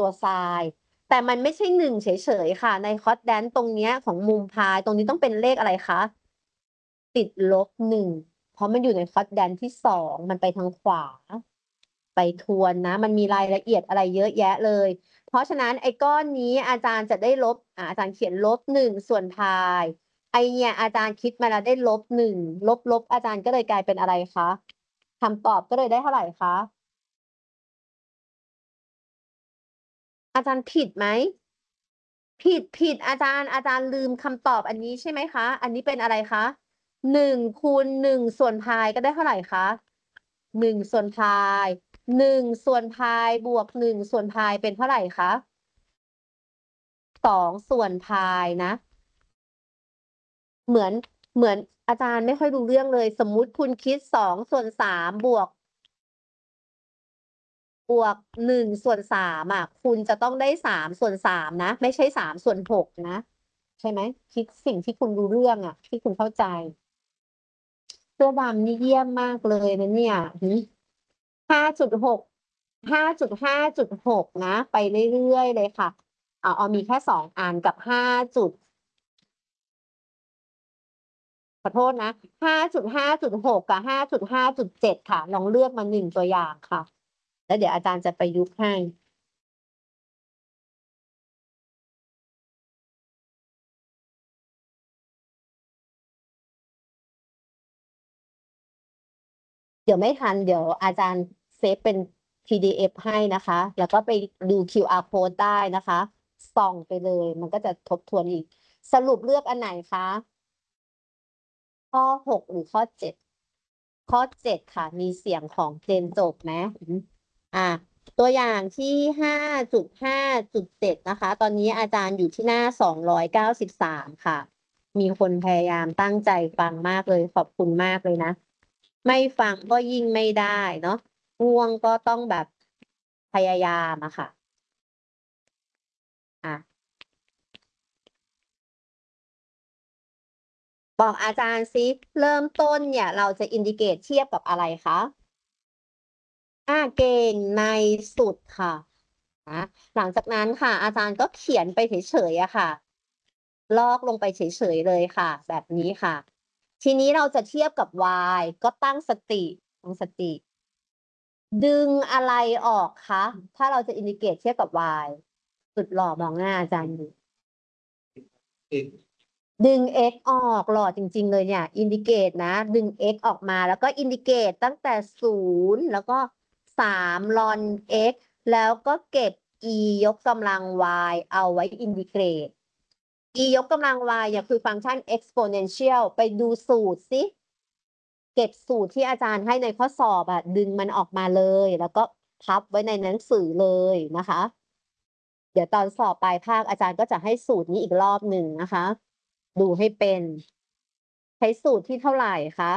ตัวไซน์แต่มันไม่ใช่1เฉยๆค่ะในคอสแดนตรงเนี้ยของมุมพายตรงนี้ต้องเป็นเลขอะไรคะติดลบ1เพราะมันอยู่ในคอสแดนที่2มันไปทางขวาไปทวนนะมันมีรายละเอียดอะไรเยอะแยะเลยเพราะฉะนั้นไอ้ก้อนนี้อาจารย์จะได้ลบอาจารย์เขียนลบ1ส่วนพายไอเนี่ยอาจารย์คิดมาแล้วได้ลบ1ลบอาจารย์ก็เลยกลายเป็นอะไรคะคำตอบก็เลยได้เท่าไหร่คะอาจารย์ผิดไหมผิดอาจารย์ลืมคำตอบอันนี้ใช่ไหมคะอันนี้เป็นอะไรคะ1 คูณ 1ส่วนพายก็ได้เท่าไหร่คะ1ส่วนพาย1ส่วนพายบวก1ส่วนพายเป็นเท่าไหร่คะ2ส่วนพายนะเหมือนเหมือนอาจารย์ไม่ค่อยรู้เรื่องเลยสมมุติคุณคิด2ส่วน3บวก1ส่วน3อ่ะคุณจะต้องได้3ส่วน3นะไม่ใช่3ส่วน6นะใช่ไหมคิดสิ่งที่คุณรู้เรื่องอ่ะที่คุณเข้าใจเสื้อดำนี่เยี่ยมมากเลยนะเนี่ย5.65.5.6นะไปเรื่อยๆเลยค่ะเอามีแค่2อันกับขอโทษนะ5.5.6กับ5.5.7ค่ะลองเลือกมา1ตัวอย่างค่ะแล้วเดี๋ยวอาจารย์จะประยุกต์ให้เดี๋ยวไม่ทันเดี๋ยวอาจารย์เซฟเป็น PDF ให้นะคะแล้วก็ไปดู QR code ได้นะคะส่องไปเลยมันก็จะทบทวนอีกสรุปเลือกอันไหนคะข้อ6หรือข้อ7ข้อ 7ค่ะมีเสียงของเจนจบไหมอ่ะตัวอย่างที่5.5.7นะคะตอนนี้อาจารย์อยู่ที่หน้า293ค่ะมีคนพยายามตั้งใจฟังมากเลยขอบคุณมากเลยนะไม่ฟังก็ยิ่งไม่ได้เนาะง่วงก็ต้องแบบพยายามอะค่ะอ่ะบอกอาจารย์ซิเริ่มต้นเนี่ยเราจะอินดิเกตเทียบกับอะไรคะเก่งในสุดค่ะนะหลังจากนั้นค่ะอาจารย์ก็เขียนไปเฉยๆอะค่ะลอกลงไปเฉยๆเลยค่ะแบบนี้ค่ะทีนี้เราจะเทียบกับ y ก็ตั้งสติดึงอะไรออกคะถ้าเราจะอินดิเกตเทียบกับ y สุดหล่อมองหน้าอาจารย์ดูดึง x ออกหล่อจริงๆเลยเนี่ยอินดิเกตนะดึง x ออกมาแล้วก็อินดิเกตตั้งแต่0แล้วก็3ลอน x แล้วก็เก็บ e ยกกำลัง y เอาไว้อินดิเกรต e ยกกำลัง y เนี่ยคือฟังก์ชัน exponential ไปดูสูตรสิเก็บสูตรที่อาจารย์ให้ในข้อสอบดึงมันออกมาเลยแล้วก็พับไว้ในหนังสือเลยนะคะเดี๋ยวตอนสอบปลายภาคอาจารย์ก็จะให้สูตรนี้อีกรอบหนึ่งนะคะดูให้เป็นใช้สูตรที่เท่าไหร่คะ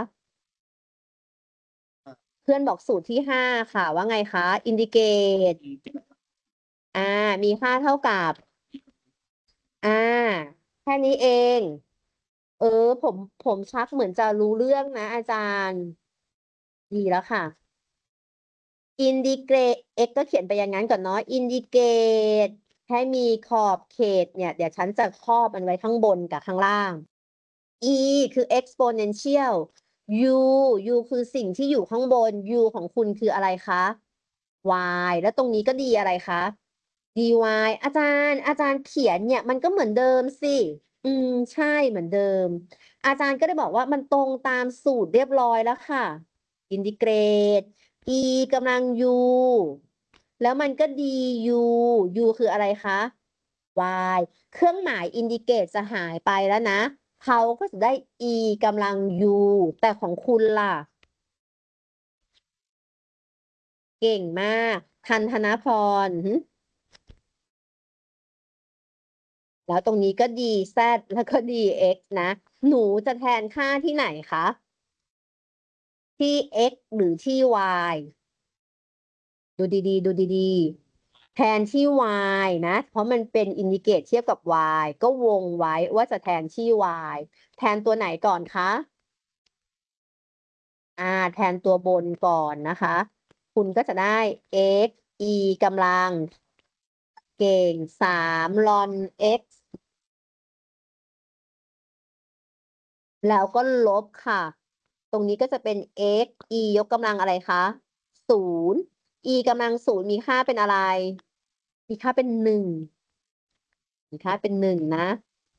เพื่อนบอกสูตรที่5ค่ะว่าไงคะอินดิเกตมีค่าเท่ากับอ่าแค่นี้เองเออผมชักเหมือนจะรู้เรื่องนะอาจารย์ดีแล้วค่ะอินดิเกรต x ก็เขียนไปอย่างนั้นก่อนเนาะอินดิเกตให้มีขอบเขตเนี่ยเดี๋ยวฉันจะครอบมันไว้ข้างบนกับข้างล่าง e คือ exponential u u คือสิ่งที่อยู่ข้างบน u ของคุณคืออะไรคะ y แล้วตรงนี้ก็ดีอะไรคะ dy อาจารย์เขียนเนี่ยมันก็เหมือนเดิมสิใช่เหมือนเดิมอาจารย์ก็ได้บอกว่ามันตรงตามสูตรเรียบร้อยแล้วค่ะอินทิเกรต e กำลัง u แล้วมันก็ du คืออะไรคะ y เครื่องหมายอินดิเกตจะหายไปแล้วนะเขาก็จะได้ e กำลัง u แต่ของคุณล่ะเก่งมากทันธนพรแล้วตรงนี้ก็ dz แล้วก็ dx นะหนูจะแทนค่าที่ไหนคะที่ x หรือที่ y ดูดีแทนที่ y นะเพราะมันเป็นอินดิเกตเทียบกับ y ก็วงไว้ว่าจะแทนที่ y แทนตัวไหนก่อนคะแทนตัวบนก่อนนะคะคุณก็จะได้ x e กำลังเก่ง3 ln x แล้วก็ลบค่ะ ตรงนี้ก็จะเป็น x e ยกกำลังอะไรคะ0 e กำลัง0มีค่าเป็นอะไร มีค่าเป็น1 มีค่าเป็น1นะ